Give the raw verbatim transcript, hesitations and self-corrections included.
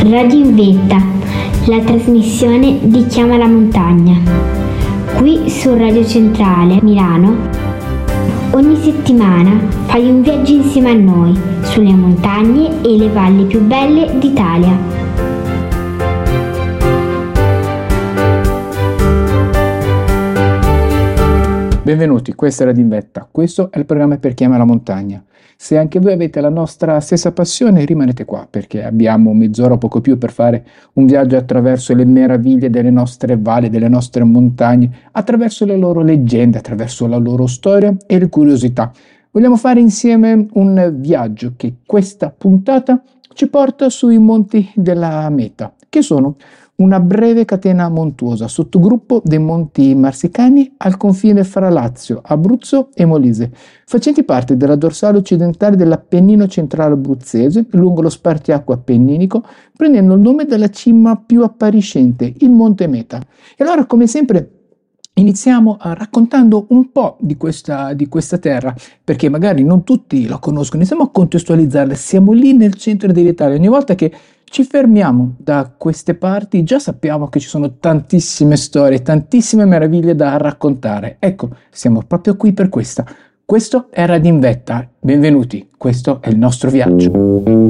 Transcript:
Radio in Vetta, la trasmissione di Chiama la Montagna. Qui su Radio Centrale Milano, ogni settimana fai un viaggio insieme a noi sulle montagne e le valli più belle d'Italia. Benvenuti, questa è Radio in Vetta, questo è il programma per Chiama la Montagna. Se anche voi avete la nostra stessa passione, rimanete qua perché abbiamo mezz'ora o poco più per fare un viaggio attraverso le meraviglie delle nostre valli, delle nostre montagne, attraverso le loro leggende, attraverso la loro storia e le curiosità. Vogliamo fare insieme un viaggio che questa puntata ci porta sui monti della Meta, che sono una breve catena montuosa, sottogruppo dei Monti Marsicani al confine fra Lazio, Abruzzo e Molise, facenti parte della dorsale occidentale dell'Appennino centrale abruzzese, lungo lo spartiacque appenninico, prendendo il nome dalla cima più appariscente, il Monte Meta. E allora, come sempre, iniziamo raccontando un po' di questa, di questa terra, perché magari non tutti la conoscono. Iniziamo a contestualizzarla. Siamo lì nel centro dell'Italia. Ogni volta che ci fermiamo da queste parti già sappiamo che ci sono tantissime storie, tantissime meraviglie da raccontare. Ecco, siamo proprio qui per questa. Questo è Radio in Vetta. Benvenuti, questo è il nostro viaggio.